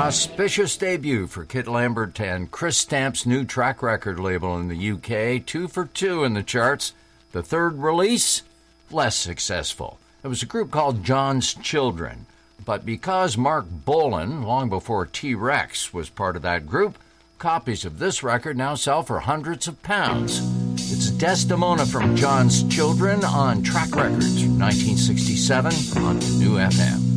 Auspicious debut for Kit Lambert and Chris Stamp's new track record label in the UK, 2 for 2 in the charts. The third release, less successful. It was a group called John's Children. But because Mark Bolan, long before T-Rex, was part of that group, copies of this record now sell for hundreds of pounds. It's Desdemona from John's Children on Track Records, 1967 on New FM.